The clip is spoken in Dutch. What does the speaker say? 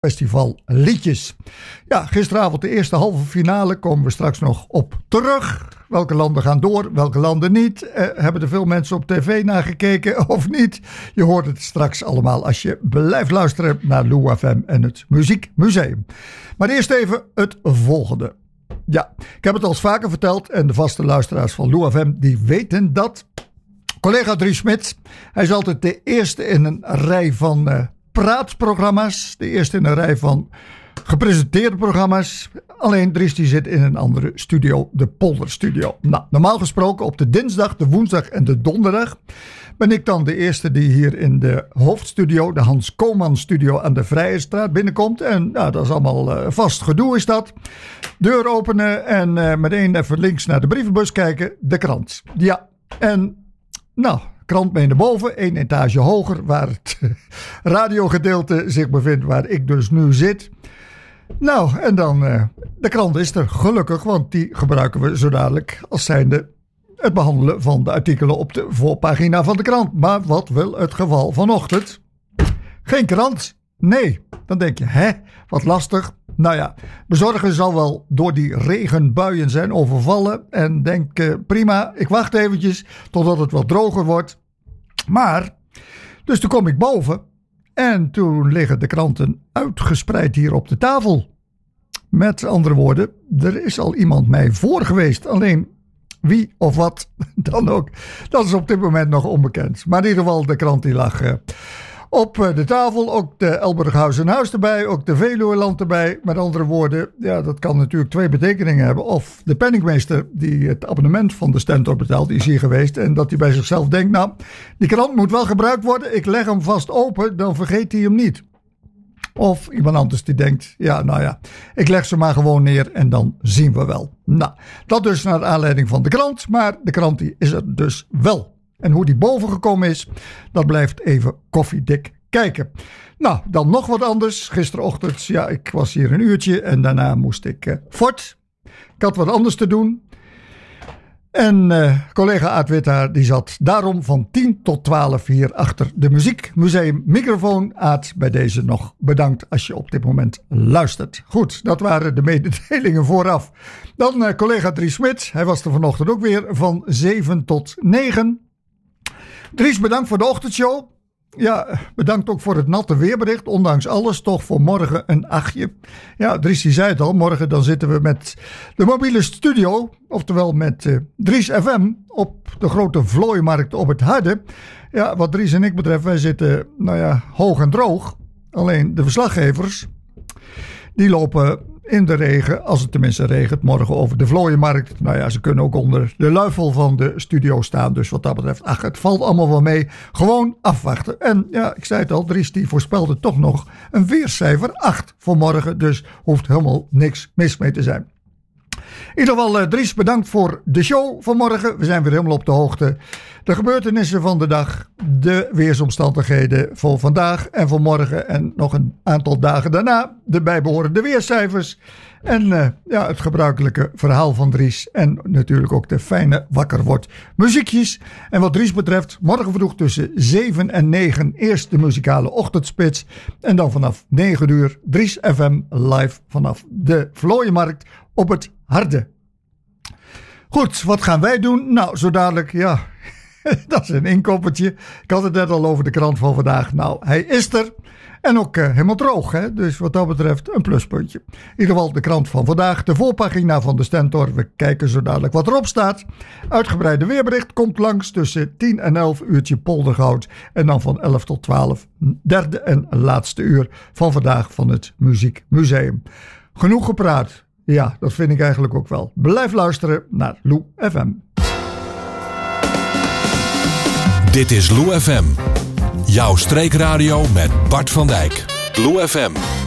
Festival liedjes. Ja, gisteravond de eerste halve finale, komen we straks nog op terug. Welke landen gaan door, welke landen niet? Hebben er veel mensen op tv nagekeken of niet? Je hoort het straks allemaal als je blijft luisteren naar Lou FM en het Muziekmuseum. Maar eerst even het volgende. Ja, ik heb het al eens vaker verteld en de vaste luisteraars van Lou FM die weten dat. Collega Dries Smits, hij is altijd de eerste in een rij van praatprogramma's. De eerste in een rij van gepresenteerde programma's. Alleen Dries die zit in een andere studio, de Polderstudio. Nou, normaal gesproken op de dinsdag, de woensdag en de donderdag ben ik dan de eerste die hier in de hoofdstudio, de Hans Koolman studio aan de Vrijenstraat binnenkomt. En nou, dat is allemaal vast gedoe is dat. Deur openen en meteen even links naar de brievenbus kijken, de krant. Ja, en nou, krant mee naar boven, 1 etage hoger, waar het radiogedeelte zich bevindt, waar ik dus nu zit. Nou, en dan, de krant is er, gelukkig, want die gebruiken we zo dadelijk als zijnde het behandelen van de artikelen op de voorpagina van de krant. Maar wat wil het geval vanochtend? Geen krant? Nee. Dan denk je, wat lastig. Nou ja, bezorger zal wel door die regenbuien zijn overvallen en denk, prima, ik wacht eventjes totdat het wat droger wordt. Maar, dus toen kom ik boven en toen liggen de kranten uitgespreid hier op de tafel. Met andere woorden, er is al iemand mij voor geweest. Alleen wie of wat dan ook, dat is op dit moment nog onbekend. Maar in ieder geval, de krant die lag op de tafel. Ook de Elburghuis en Huis erbij, ook de Veluweland erbij. Met andere woorden, ja, dat kan natuurlijk 2 betekeningen hebben. Of de penningmeester die het abonnement van de Stentor betaalt, die is hier geweest. En dat hij bij zichzelf denkt, nou, die krant moet wel gebruikt worden. Ik leg hem vast open, dan vergeet hij hem niet. Of iemand anders die denkt, ja, nou ja, ik leg ze maar gewoon neer en dan zien we wel. Nou, dat dus naar aanleiding van de krant. Maar de krant die is er dus wel. En hoe die boven gekomen is, dat blijft even koffiedik kijken. Nou, dan nog wat anders. Gisterochtend, ja, ik was hier een uurtje en daarna moest ik fort. Ik had wat anders te doen. En collega Aad Wittaar, die zat daarom van 10 tot 12 hier achter de Muziekmuseum microfoon. Aad, bij deze nog bedankt als je op dit moment luistert. Goed, dat waren de mededelingen vooraf. Dan collega Dries Smits, hij was er vanochtend ook weer van 7 tot 9. Dries, bedankt voor de ochtendshow. Ja, bedankt ook voor het natte weerbericht. Ondanks alles toch voor morgen een 8. Ja, Dries die zei het al. Morgen dan zitten we met de mobiele studio. Oftewel met Dries FM op de grote vlooimarkt op het Harde. Ja, wat Dries en ik betreft, wij zitten, nou ja, hoog en droog. Alleen de verslaggevers, die lopen in de regen, als het tenminste regent, morgen over de vlooienmarkt. Nou ja, ze kunnen ook onder de luifel van de studio staan. Dus wat dat betreft, het valt allemaal wel mee. Gewoon afwachten. En ja, ik zei het al, Dries die voorspelde toch nog een weercijfer 8 voor morgen. Dus hoeft helemaal niks mis mee te zijn. In ieder geval, Dries, bedankt voor de show van morgen. We zijn weer helemaal op de hoogte. De gebeurtenissen van de dag, de weersomstandigheden voor vandaag en voor morgen en nog een aantal dagen daarna. De bijbehorende weercijfers en ja, het gebruikelijke verhaal van Dries. En natuurlijk ook de fijne wakker wordt muziekjes. En wat Dries betreft, morgen vroeg tussen 7 en 9 eerst de muzikale ochtendspits. En dan vanaf 9 uur Dries FM live vanaf de Vlooienmarkt op het Harde. Goed, wat gaan wij doen? Nou, zo dadelijk, ja, dat is een inkoppertje. Ik had het net al over de krant van vandaag. Nou, hij is er. En ook helemaal droog, hè? Dus wat dat betreft een pluspuntje. In ieder geval de krant van vandaag, de voorpagina van de Stentor. We kijken zo dadelijk wat erop staat. Uitgebreide weerbericht komt langs tussen 10 en 11 uurtje poldergoud. En dan van 11 tot 12, derde en laatste uur van vandaag van het Muziekmuseum. Genoeg gepraat. Ja, dat vind ik eigenlijk ook wel. Blijf luisteren naar Lou FM. Dit is Lou FM. Jouw streekradio met Bart van Dijk. Lou FM.